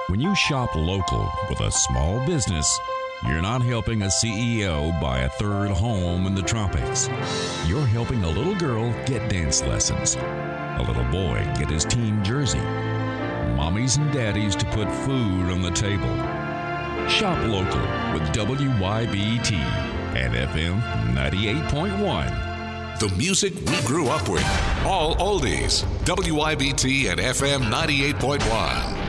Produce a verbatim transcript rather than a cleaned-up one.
When you shop local with a small business, you're not helping a C E O buy a third home in the tropics. You're helping a little girl get dance lessons, a little boy get his team jersey, mommies and daddies to put food on the table. Shop local with W Y B T and F M ninety-eight point one. The music we grew up with. All oldies. W Y B T and F M ninety-eight point one.